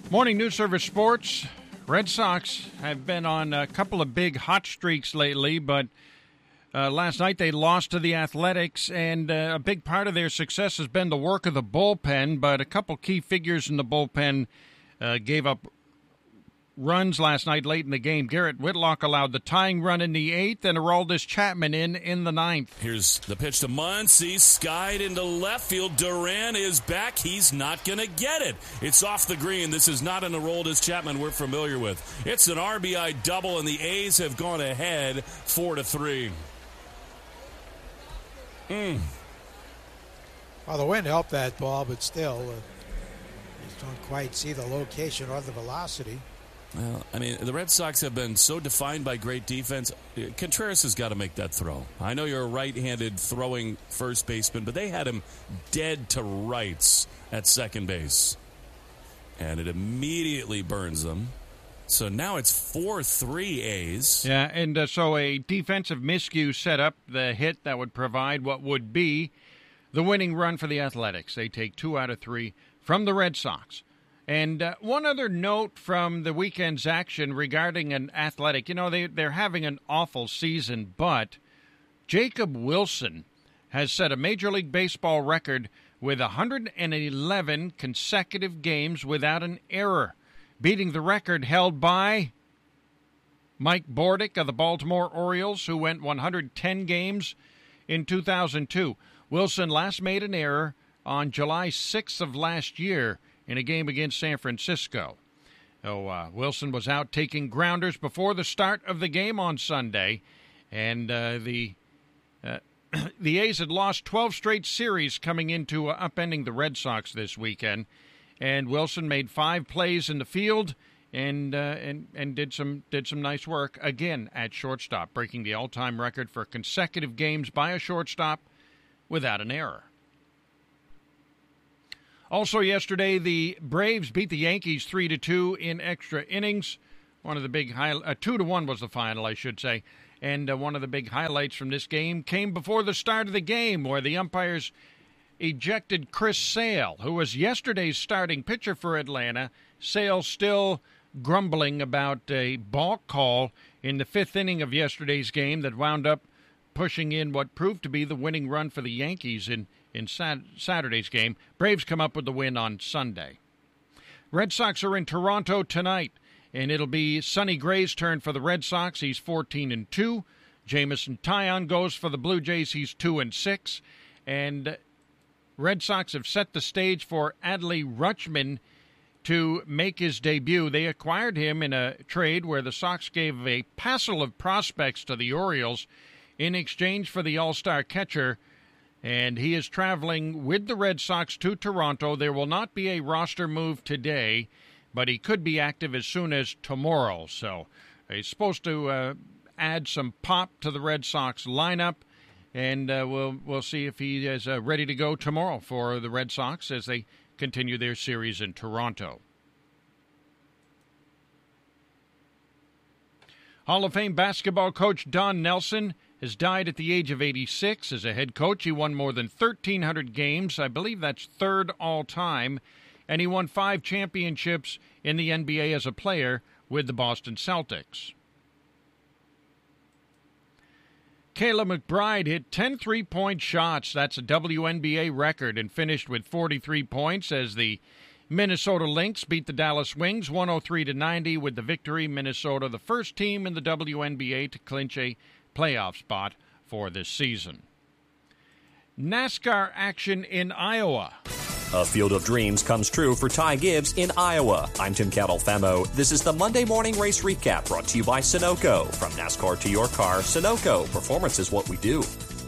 Morning News Service Sports. Red Sox have been on a couple of big hot streaks lately, but last night they lost to the Athletics, and a big part of their success has been the work of the bullpen, but a couple key figures in the bullpen gave up runs last night late in the game. Garrett Whitlock allowed the tying run in the 8th, and Aroldis Chapman in the 9th. Here's the pitch to Muncy, skied into left field. Duran is back. He's not going to get it. It's off the green. This is not an Aroldis Chapman we're familiar with. It's an RBI double, and the A's have gone ahead 4-3. Well, the wind helped that ball, but still, you just don't quite see the location or the velocity. Well, I mean, the Red Sox have been so defined by great defense. Contreras has got to make that throw. I know you're a right-handed throwing first baseman, but they had him dead to rights at second base. And it immediately burns them. So now it's 4-3 A's. Yeah, and so a defensive miscue set up the hit that would provide what would be the winning run for the Athletics. They take 2 out of 3 from the Red Sox. And one other note from the weekend's action regarding an Athletic. You know, they're having an awful season, but Jacob Wilson has set a Major League Baseball record with 111 consecutive games without an error, beating the record held by Mike Bordick of the Baltimore Orioles, who went 110 games in 2002. Wilson last made an error on July 6th of last year in a game against San Francisco. Wilson was out taking grounders before the start of the game on Sunday, and the A's had lost 12 straight series coming into upending the Red Sox this weekend. And Wilson made 5 plays in the field and did some nice work again at shortstop, breaking the all-time record for consecutive games by a shortstop without an error. Also yesterday, the Braves beat the Yankees 3-2 in extra innings. One of the big 2-1 was the final, I should say. And one of the big highlights from this game came before the start of the game, where the umpires ejected Chris Sale, who was yesterday's starting pitcher for Atlanta. Sale still grumbling about a balk call in the 5th inning of yesterday's game that wound up pushing in what proved to be the winning run for the Yankees in Saturday's game. Braves come up with the win on Sunday. Red Sox are in Toronto tonight, and it'll be Sonny Gray's turn for the Red Sox. He's 14-2. Jameson Taillon goes for the Blue Jays. He's 2-6. And Red Sox have set the stage for Adley Rutschman to make his debut. They acquired him in a trade where the Sox gave a passel of prospects to the Orioles in exchange for the All-Star catcher, and he is traveling with the Red Sox to Toronto. There will not be a roster move today, but he could be active as soon as tomorrow. So he's supposed to add some pop to the Red Sox lineup, and we'll see if he is ready to go tomorrow for the Red Sox as they continue their series in Toronto. Hall of Fame basketball coach Don Nelson has died at the age of 86. As a head coach, he won more than 1,300 games. I believe that's 3rd all-time. And he won 5 championships in the NBA as a player with the Boston Celtics. Kayla McBride hit 10 3-point shots. That's a WNBA record, and finished with 43 points as the Minnesota Lynx beat the Dallas Wings 103-90 with the victory. Minnesota, the first team in the WNBA to clinch a playoff spot for this season. NASCAR action in Iowa. A field of dreams comes true for Ty Gibbs in Iowa. I'm Tim Catalfamo. This is the Monday Morning Race Recap brought to you by Sunoco. From NASCAR to your car, Sunoco. Performance is what we do.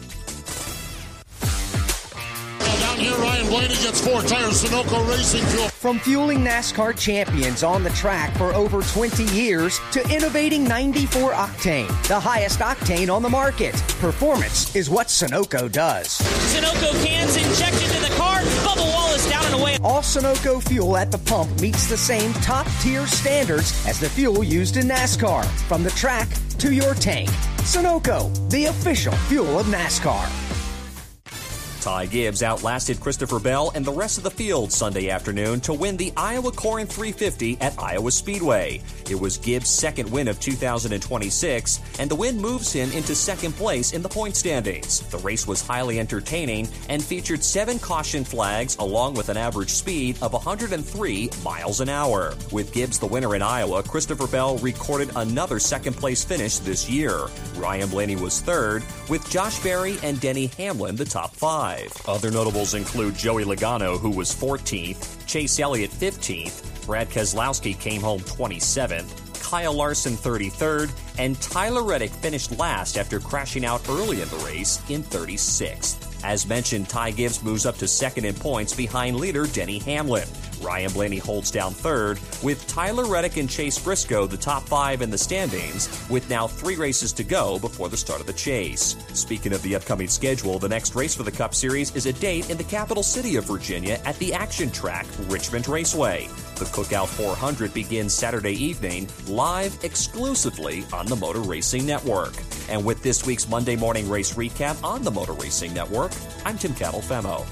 Down here, Ryan Blaney gets 4 tires, Sunoco Racing Fuel. From fueling NASCAR champions on the track for over 20 years to innovating 94 Octane, the highest octane on the market. Performance is what Sunoco does. Sunoco cans injected to the car, bubble wall is down and away. All Sunoco fuel at the pump meets the same top-tier standards as the fuel used in NASCAR. From the track to your tank. Sunoco, the official fuel of NASCAR. Ty Gibbs outlasted Christopher Bell and the rest of the field Sunday afternoon to win the Iowa Corn 350 at Iowa Speedway. It was Gibbs' second win of 2026, and the win moves him into second place in the point standings. The race was highly entertaining and featured 7 caution flags along with an average speed of 103 miles an hour. With Gibbs the winner in Iowa, Christopher Bell recorded another second-place finish this year. Ryan Blaney was third, with Josh Berry and Denny Hamlin the top 5. Other notables include Joey Logano, who was 14th, Chase Elliott 15th, Brad Keselowski came home 27th, Kyle Larson 33rd, and Tyler Reddick finished last after crashing out early in the race in 36th. As mentioned, Ty Gibbs moves up to second in points behind leader Denny Hamlin. Ryan Blaney holds down third, with Tyler Reddick and Chase Briscoe the top 5 in the standings, with now 3 races to go before the start of the chase. Speaking of the upcoming schedule, the next race for the Cup Series is a date in the capital city of Virginia at the action track, Richmond Raceway. The Cookout 400 begins Saturday evening, live exclusively on the Motor Racing Network. And with this week's Monday morning race recap on the Motor Racing Network, I'm Tim Cattle-Famo.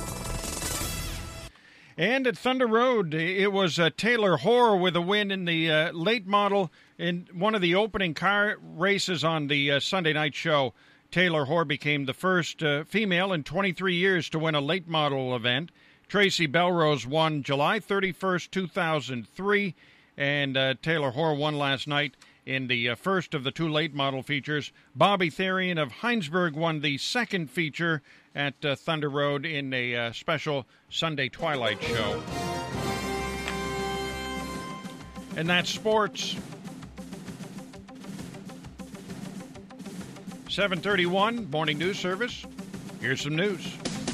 And at Thunder Road, it was Taylor Hoare with a win in the late model in one of the opening car races on the Sunday night show. Taylor Hoare became the first female in 23 years to win a late model event. Tracy Belrose won July 31st, 2003, and Taylor Hoare won last night in the first of the 2 late model features. Bobby Therian of Heinsberg won the second feature at Thunder Road in a special Sunday Twilight show. And that's sports. 7:31, morning news service. Here's some news.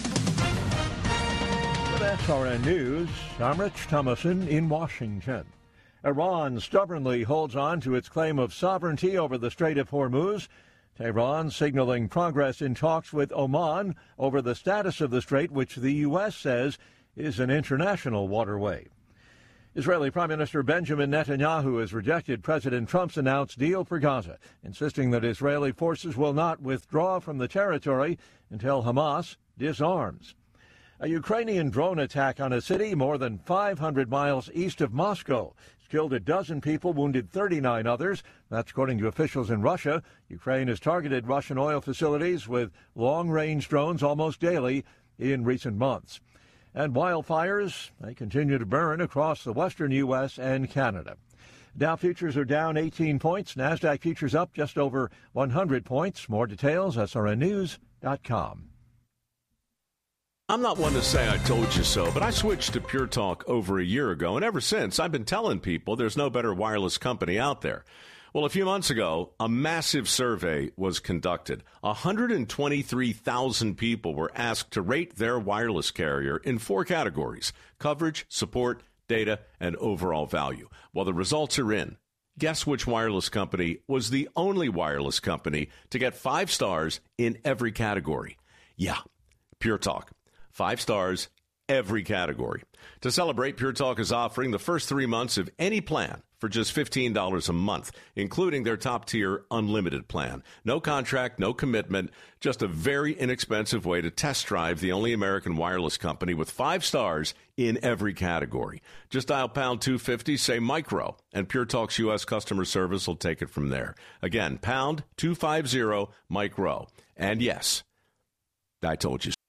With SRN News, I'm Rich Thomason in Washington. Iran stubbornly holds on to its claim of sovereignty over the Strait of Hormuz. Tehran signaling progress in talks with Oman over the status of the strait, which the U.S. says is an international waterway. Israeli Prime Minister Benjamin Netanyahu has rejected President Trump's announced deal for Gaza, insisting that Israeli forces will not withdraw from the territory until Hamas disarms. A Ukrainian drone attack on a city more than 500 miles east of Moscow killed a dozen people, wounded 39 others. That's according to officials in Russia. Ukraine has targeted Russian oil facilities with long-range drones almost daily in recent months. And wildfires, they continue to burn across the western U.S. and Canada. Dow futures are down 18 points. NASDAQ futures up just over 100 points. More details, srnnews.com. I'm not one to say I told you so, but I switched to Pure Talk over a year ago, and ever since, I've been telling people there's no better wireless company out there. Well, a few months ago, a massive survey was conducted. 123,000 people were asked to rate their wireless carrier in 4 categories: coverage, support, data, and overall value. Well, the results are in. Guess which wireless company was the only wireless company to get 5 stars in every category? Yeah, Pure Talk. 5 stars, every category. To celebrate, Pure Talk is offering the first 3 months of any plan for just $15 a month, including their top-tier unlimited plan. No contract, no commitment, just a very inexpensive way to test drive the only American wireless company with 5 stars in every category. Just dial pound 250, say micro, and Pure Talk's U.S. customer service will take it from there. Again, pound 250 micro. And yes, I told you